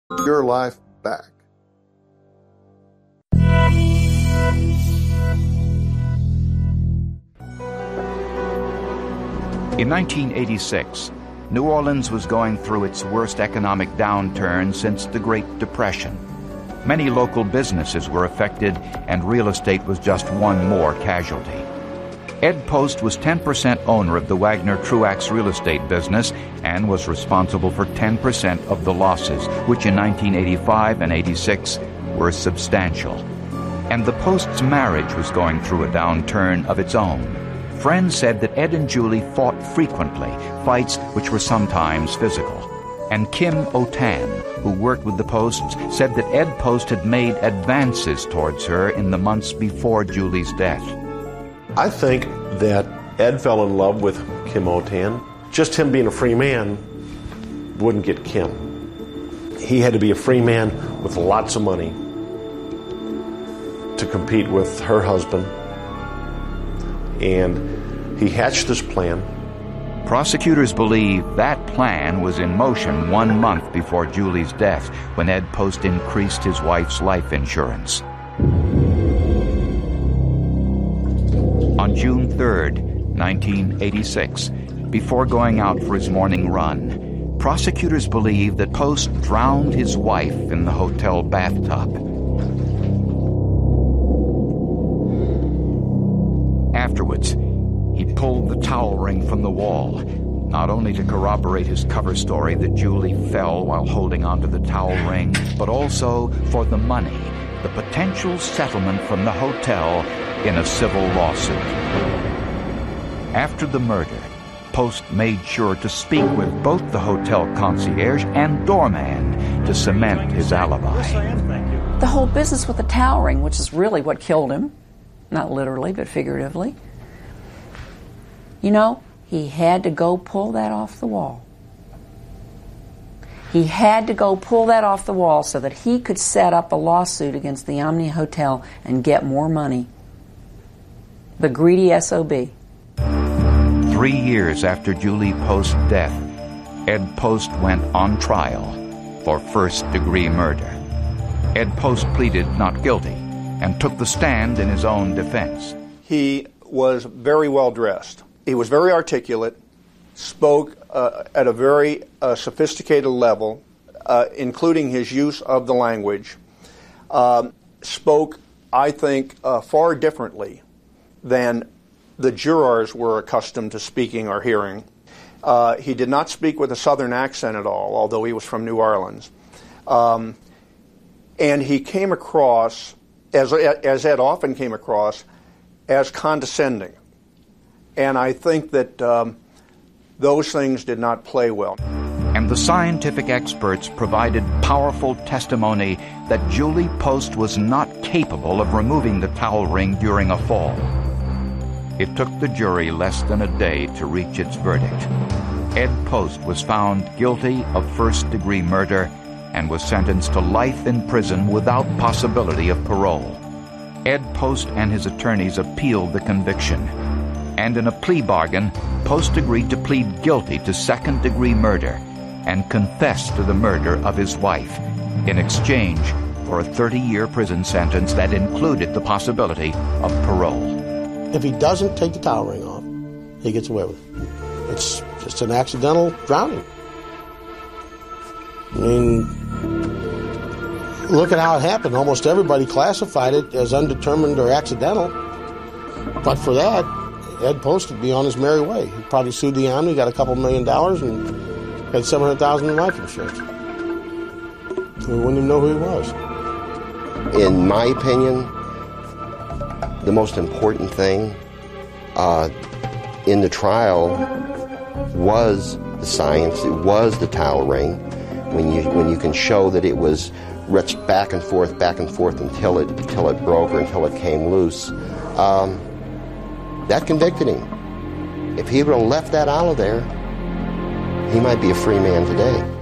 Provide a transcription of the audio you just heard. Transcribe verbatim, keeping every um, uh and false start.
your life back. In nineteen eighty-six, New Orleans was going through its worst economic downturn since the Great Depression. Many local businesses were affected, and real estate was just one more casualty. Ed Post was ten percent owner of the Wagner Truax real estate business and was responsible for ten percent of the losses, which in nineteen eighty-five and eighty-six were substantial. And the Post's marriage was going through a downturn of its own. Friends said that Ed and Julie fought frequently, fights which were sometimes physical. And Kim Otan, who worked with the Posts, said that Ed Post had made advances towards her in the months before Julie's death. I think that Ed fell in love with Kim Otan. Just him being a free man wouldn't get Kim. He had to be a free man with lots of money to compete with her husband. And he hatched this plan. Prosecutors believe that plan was in motion one month before Julie's death, when Ed Post increased his wife's life insurance. On June third, nineteen eighty-six, before going out for his morning run, prosecutors believe that Post drowned his wife in the hotel bathtub. Afterwards, he pulled the towel ring from the wall, not only to corroborate his cover story that Julie fell while holding onto the towel ring, but also for the money, the potential settlement from the hotel in a civil lawsuit. After the murder, Post made sure to speak with both the hotel concierge and doorman to cement his alibi. The whole business with the towel ring, which is really what killed him, not literally, but figuratively. You know, he had to go pull that off the wall. He had to go pull that off the wall so that he could set up a lawsuit against the Omni Hotel and get more money. The greedy S O B. Three years after Julie Post's death, Ed Post went on trial for first-degree murder. Ed Post pleaded not guilty and took the stand in his own defense. He was very well dressed. He was very articulate, spoke uh, at a very uh, sophisticated level, uh, including his use of the language, um, spoke, I think, uh, far differently than the jurors were accustomed to speaking or hearing. Uh, he did not speak with a Southern accent at all, although he was from New Orleans. Um, and he came across, as, as Ed often came across, as condescending. And I think that um, those things did not play well. And the scientific experts provided powerful testimony that Julie Post was not capable of removing the towel ring during a fall. It took the jury less than a day to reach its verdict. Ed Post was found guilty of first-degree murder and was sentenced to life in prison without possibility of parole. Ed Post and his attorneys appealed the conviction. And in a plea bargain, Post agreed to plead guilty to second-degree murder and confess to the murder of his wife in exchange for a thirty-year prison sentence that included the possibility of parole. If he doesn't take the towel ring off, he gets away with it. It's just an accidental drowning. I mean, look at how it happened. Almost everybody classified it as undetermined or accidental. But for that, Ed Post would be on his merry way. He probably sued the Omni, got a couple million dollars, and had seven hundred thousand dollars in life insurance. We wouldn't even know who he was. In my opinion, the most important thing uh, in the trial was the science. It was the towel ring. When you when you can show that it was wrenched back and forth, back and forth until it until it broke or until it came loose, um, that convicted him. If he would have left that out of there, he might be a free man today.